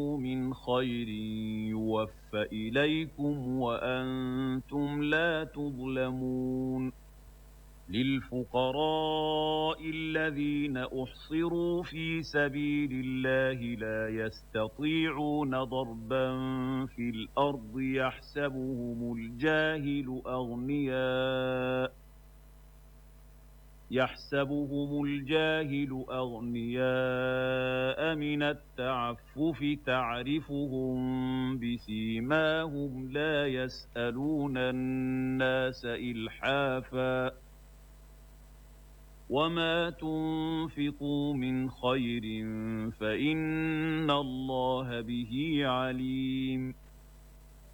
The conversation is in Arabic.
من خير يوف إليكم وأنتم لا تظلمون للفقراء الذين أحصروا في سبيل الله لا يستطيعون ضربا في الأرض يحسبهم الجاهل أغنياء من التعفف تعرفهم بسيماهم لا يسألون الناس إلحافا وما تنفقوا من خير فإن الله به عليم